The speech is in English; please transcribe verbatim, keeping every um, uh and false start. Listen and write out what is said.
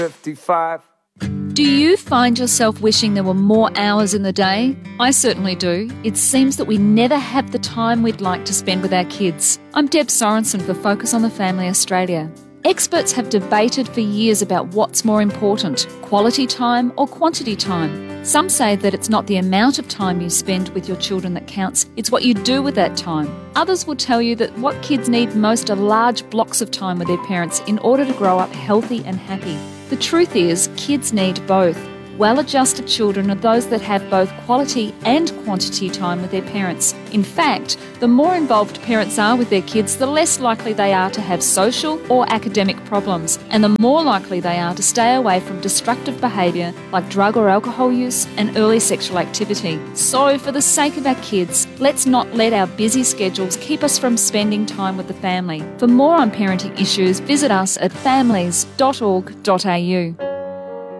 fifty-five. Do you find yourself wishing there were more hours in the day? I certainly do. It seems that we never have the time we'd like to spend with our kids. I'm Deb Sorensen for Focus on the Family Australia. Experts have debated for years about what's more important, quality time or quantity time. Some say that it's not the amount of time you spend with your children that counts, it's what you do with that time. Others will tell you that what kids need most are large blocks of time with their parents in order to grow up healthy and happy. The truth is, kids need both. Well-adjusted children are those that have both quality and quantity time with their parents. In fact, the more involved parents are with their kids, the less likely they are to have social or academic problems, and the more likely they are to stay away from destructive behaviour like drug or alcohol use and early sexual activity. So, for the sake of our kids, let's not let our busy schedules keep us from spending time with the family. For more on parenting issues, visit us at families dot org dot a u.